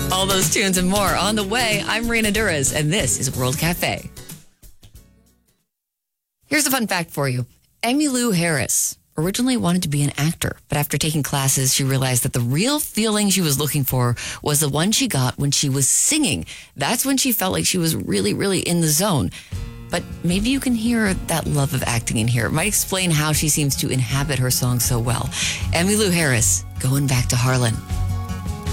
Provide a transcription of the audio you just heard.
All those tunes and more on the way. I'm Rena Duras, and this is World Cafe. Here's a fun fact for you. Emmylou Harris originally wanted to be an actor, but after taking classes, she realized that the real feeling she was looking for was the one she got when she was singing. That's when she felt like she was really, really in the zone. But maybe you can hear that love of acting in here. It might explain how she seems to inhabit her songs so well. Emmylou Harris, Going Back to Harlan.